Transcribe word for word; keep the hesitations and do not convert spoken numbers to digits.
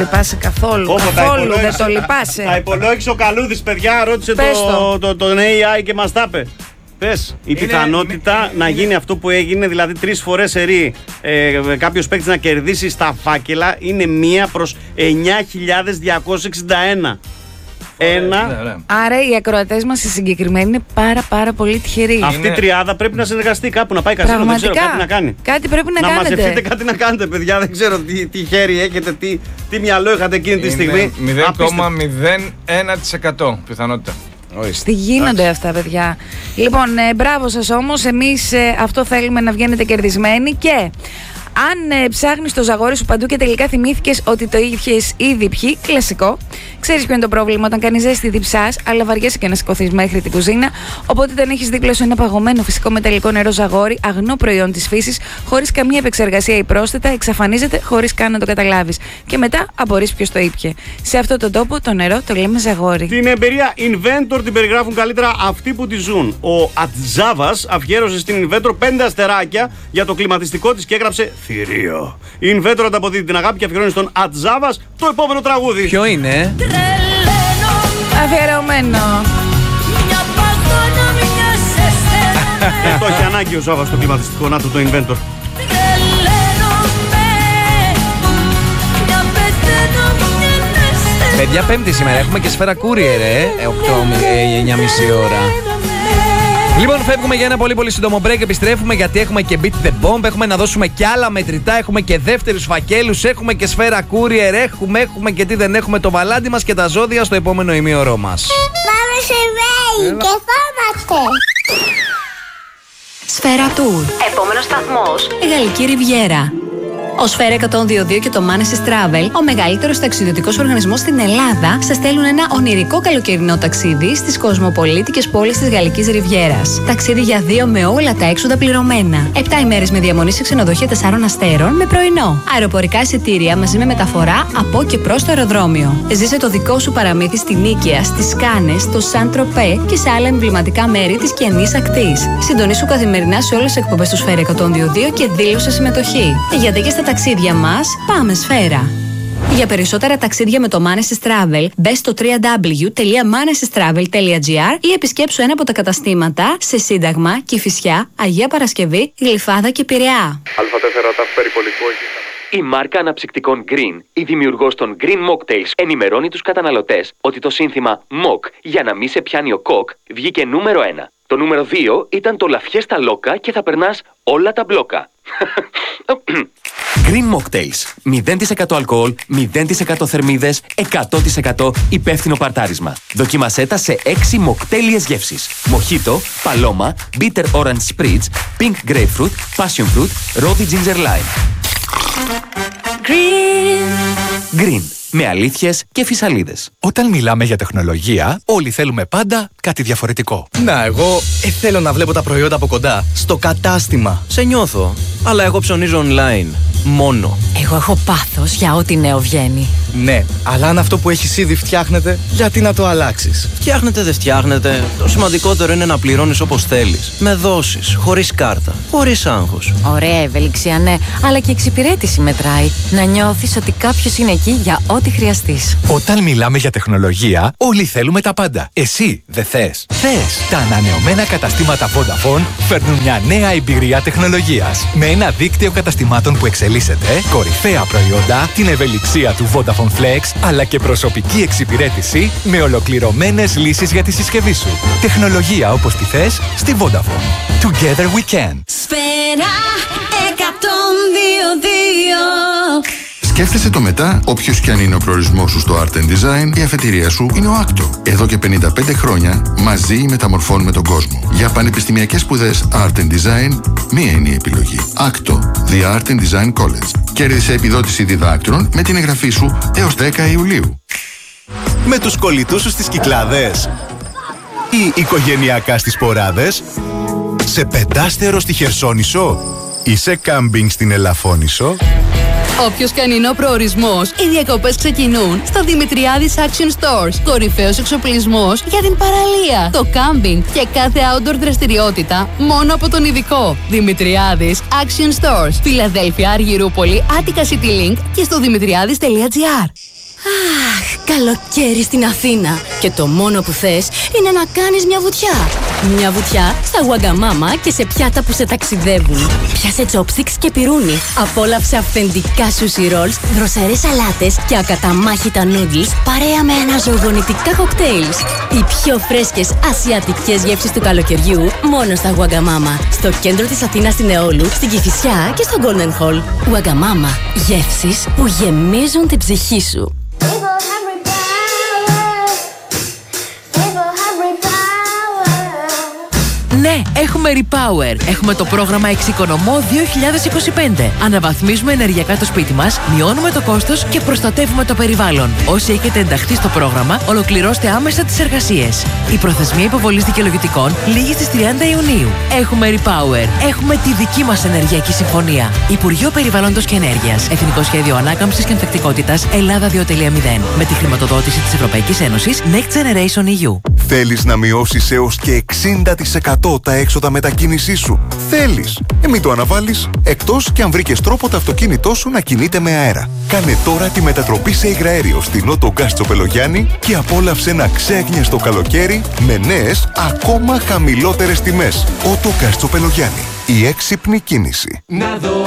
λυπάσαι καθόλου. Όπω, καθόλου δεν το λυπάσαι. Τα υπολόγισε ο Καλούδης, παιδιά, ρώτησε το, το, το, τον έι άι και μας τα είπε. Πες, η είναι, πιθανότητα είναι, να είναι, γίνει αυτό που έγινε, δηλαδή τρεις φορές σερί ε, κάποιος παίκτης να κερδίσει στα φάκελα, είναι μία προς εννιά χιλιάδες διακόσια εξήντα ένα. Ένα. Ναι, ναι. Άρα οι ακροατές μας οι συγκεκριμένοι είναι πάρα πάρα πολύ τυχεροί. Αυτή η τριάδα πρέπει να συνεργαστεί κάπου, να πάει καζίνο, δεν ξέρω, κάτι να κάνει. Κάτι πρέπει να, να κάνετε. Να μαζευτείτε, κάτι να κάνετε, παιδιά. Δεν ξέρω τι, τι χέρι έχετε, τι, τι μυαλό είχατε εκείνη τη στιγμή. μηδέν κόμμα μηδέν ένα τοις εκατό πιθανότητα. Τι γίνονται αυτά, παιδιά. Λοιπόν, ε, μπράβο σας όμως. Εμείς ε, αυτό θέλουμε, να βγαίνετε κερδισμένοι. Και αν ε, ψάχνεις το ζαγόρι σου παντού και τελικά θυμήθηκες ότι το είχες ήδη πιει, κλασικό. Ξέρεις ποιο είναι το πρόβλημα? Όταν κάνεις ζέστη διψάς, αλλά βαριέσαι και να σηκωθείς μέχρι την κουζίνα. Οπότε όταν έχεις δίπλα σου ένα παγωμένο φυσικό μεταλλικό νερό ζαγόρι, αγνό προϊόν της φύσης, χωρίς καμία επεξεργασία ή πρόσθετα, εξαφανίζεται χωρίς καν να το καταλάβεις. Και μετά απορείς ποιος το ήπιε. Σε αυτόν τον τόπο το νερό το λέμε ζαγόρι. Την εμπειρία Inventor την περιγράφουν καλύτερα αυτοί που τη ζουν. Ο Ατζάβας αφιέρωσε στην Inventor πέντε αστεράκια για το κλιματιστικό της και έγραψε θηρίο. Η Inventor ανταποδίδει την αγάπη και αφιερώνει στον Ατζάβας το επόμενο τραγούδι. Ποιο είναι? Αφιερωμένο. ε, το έχει ανάγκη ο Ζάβας το κλιματιστικό, να του το Inventor. Παιδιά, Πέμπτη σήμερα έχουμε και σφαίρα courier, ε, οκτώ με εννιά και μισή ώρα. Λοιπόν, φεύγουμε για ένα πολύ πολύ σύντομο break. Επιστρέφουμε γιατί έχουμε και Beat the Bomb. Έχουμε να δώσουμε και άλλα μετρητά. Έχουμε και δεύτερους φακέλους. Έχουμε και σφαίρα courier. Έχουμε, έχουμε και τι δεν έχουμε. Το βαλάντι μας και τα ζώδια στο επόμενο ημίωρό μας. Πάμε σε βέη και φάμαστε. Σφαίρα Tour. Επόμενος σταθμός, Γαλλική Ριβιέρα. Ο Σφαίρα εκατόν δύο δύο και το Manesis Travel, ο μεγαλύτερος ταξιδιωτικός οργανισμός στην Ελλάδα, σας στέλνουν ένα ονειρικό καλοκαιρινό ταξίδι στις κοσμοπολίτικες πόλεις της Γαλλικής Ριβιέρας. Ταξίδι για δύο με όλα τα έξοδα πληρωμένα. Επτά ημέρες με διαμονή σε ξενοδοχεία τεσσάρων αστέρων με πρωινό. Αεροπορικά εισιτήρια μαζί με μεταφορά από και προς το αεροδρόμιο. Ζήσε το δικό σου παραμύθι στη Νίκαια, στις Κάνες, στο Σαν Τροπέ και σε άλλα εμβληματικά μέρη της Κενής Ακτής. Συντονίσου καθημερινά σε όλες τις εκπομπές του Σφαίρα εκατόν δύο δύο και δήλωσε συμμετοχή. Γιατί και στα ταξίδια μας πάμε Σφαίρα. Για περισσότερα ταξίδια με το Manesis Travel, μπες στο double-u double-u double-u τελεία manesis travel τελεία gr ή επισκέψου ένα από τα καταστήματα σε Σύνταγμα, Κηφισιά, Αγία Παρασκευή, Γλυφάδα και Πειραιά. Α τέσσερα ταφ περιπολικό. Η μάρκα αναψυκτικών Green, η δημιουργός των Green Mocktails, ενημερώνει τους καταναλωτές ότι το σύνθημα Mock για να μην σε πιάνει ο κοκ βγήκε νούμερο ένα. Το νούμερο δύο ήταν το Λαφιέστα Λόκα και θα περνάς όλα τα μπλόκα. Green Mocktails. μηδέν τοις εκατό αλκοόλ, μηδέν τοις εκατό θερμίδες, εκατό τοις εκατό υπεύθυνο παρτάρισμα. Δοκίμασέ τα σε έξι μοκτέλιες γεύσεις. Μοχίτο, παλώμα, bitter orange spritz, pink grapefruit, passion fruit, rosy ginger lime. Green. Green. Με αλήθειες και φυσαλίδες. Όταν μιλάμε για τεχνολογία, όλοι θέλουμε πάντα κάτι διαφορετικό. Να, εγώ ε, θέλω να βλέπω τα προϊόντα από κοντά. Στο κατάστημα. Σε νιώθω. Αλλά εγώ ψωνίζω online. Μόνο. Εγώ έχω πάθος για ό,τι νέο βγαίνει. Ναι, αλλά αν αυτό που έχεις ήδη φτιάχνεται, γιατί να το αλλάξεις? Φτιάχνεται, δεν φτιάχνεται. Το σημαντικότερο είναι να πληρώνεις όπως θέλεις. Με δόσεις, χωρίς κάρτα, χωρίς άγχος. Ωραία ευελιξία, ναι, αλλά και εξυπηρέτηση μετράει. Να νιώθεις ότι κάποιος είναι εκεί για ό,τι χρειαστείς. Όταν μιλάμε για τεχνολογία, όλοι θέλουμε τα πάντα. Εσύ δεν θες? Θες! Τα ανανεωμένα καταστήματα Vodafone φέρνουν μια νέα εμπειρία τεχνολογίας. Με ένα δίκτυο καταστημάτων που εξελίσσεται, κορυφαία προϊόντα, την ευελιξία του Vodafone Flex, αλλά και προσωπική εξυπηρέτηση με ολοκληρωμένες λύσεις για τη συσκευή σου. Τεχνολογία όπως τη θες στη Vodafone. Together we can. Σφαίρα εκατόν δύο δύο. Σκέφτεσαι το μετά, όποιος κι αν είναι ο προορισμός σου στο Art and Design, η αφετηρία σου είναι ο Acto. Εδώ και πενήντα πέντε χρόνια, μαζί μεταμορφώνουμε τον κόσμο. Για πανεπιστημιακές σπουδές Art and Design, μία είναι η επιλογή. Acto, The Art and Design College. Κέρδισε επιδότηση διδάκτρων με την εγγραφή σου έως δέκα Ιουλίου. Με τους κολλητούς σου στις Κυκλάδες ή οικογενειακά στις Ποράδες, σε πεντάστερο στη Χερσόνησο ή σε κάμπινγκ στην Ελαφώνησο. Όποιος και αν είναι ο προορισμός, οι διακοπές ξεκινούν στο Δημητριάδης Action Stores. Κορυφαίος εξοπλισμός για την παραλία, το κάμπινγκ και κάθε outdoor δραστηριότητα μόνο από τον ειδικό. Δημητριάδης Action Stores. Φιλαδέλφια, Αργυρούπολη, Άττικα City Link και στο δημητριάδης τελεία gr. Αχ, καλοκαίρι στην Αθήνα. Και το μόνο που θες είναι να κάνεις μια βουτιά. Μια βουτιά στα Wagamama και σε πιάτα που σε ταξιδεύουν. Πιάσε chopsticks και πυρούνι. Απόλαυσε αυθεντικά sushi rolls, δροσερές σαλάτες και ακαταμάχητα noodles παρέα με αναζωογονητικά κοκτέιλς. Οι πιο φρέσκες ασιατικές γεύσεις του καλοκαιριού μόνο στα Wagamama. Στο κέντρο της Αθήνας στην Εόλου, στην Κηφισιά και στο Golden Hall. Wagamama. Γεύσεις που γεμίζουν την ψυχή σου. Ναι, έχουμε Repower. Έχουμε το πρόγραμμα Εξοικονομώ δύο χιλιάδες είκοσι πέντε. Αναβαθμίζουμε ενεργειακά το σπίτι μας, μειώνουμε το κόστος και προστατεύουμε το περιβάλλον. Όσοι έχετε ενταχθεί στο πρόγραμμα, ολοκληρώστε άμεσα τις εργασίες. Η προθεσμία υποβολής δικαιολογητικών λήγει στις τριάντα Ιουνίου. Έχουμε Repower. Έχουμε τη δική μας ενεργειακή συμφωνία. Υπουργείο Περιβάλλοντος και Ενέργειας. Εθνικό Σχέδιο Ανάκαμψης και Ανθεκτικότητας Ελλάδα δύο κόμμα μηδέν. Με τη χρηματοδότηση της Ευρωπαϊκής Ένωσης Next Generation ι γιου. Θέλεις να μειώσεις έως και εξήντα τοις εκατό τα έξοδα μετακίνησής σου? Θέλεις. Ε, μην το αναβάλεις, εκτός και αν βρήκες τρόπο το αυτοκίνητό σου να κινείται με αέρα. Κάνε τώρα τη μετατροπή σε υγραέριο στην Ότο Γκάς Τσοπελογιάννη και απόλαυσε ένα ξέγνιαστο καλοκαίρι με νέες, ακόμα χαμηλότερες τιμές. Ότο Γκάς Τσοπελογιάννη. Η έξυπνη κίνηση.